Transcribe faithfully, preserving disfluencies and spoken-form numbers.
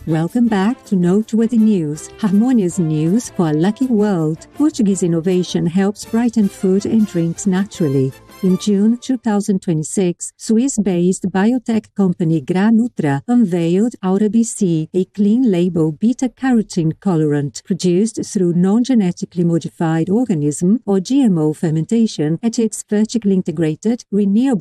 Welcome back to Noteworthy News, harmonious news for a lucky world. Portuguese innovation helps brighten food and drinks naturally. In June two thousand twenty-six, Swiss-based biotech company GraNutra unveiled Aura B C, a clean-label beta-carotene colorant produced through non-genetically modified organism or G M O fermentation at its vertically integrated, renewable